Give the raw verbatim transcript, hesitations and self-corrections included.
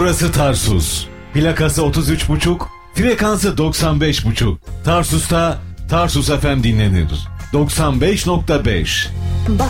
Burası Tarsus. Plakası otuz üç buçuk, frekansı doksan beş buçuk. Tarsus'ta Tarsus F M dinlenir. doksan beş nokta beş. Bak